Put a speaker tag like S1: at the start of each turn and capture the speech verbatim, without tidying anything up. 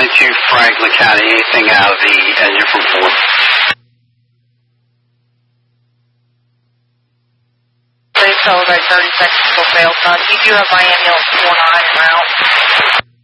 S1: ninety-two Franklin County, anything out of the engine from four?
S2: Please celebrate thirty seconds till fail time. You do have my ambulance four nine route.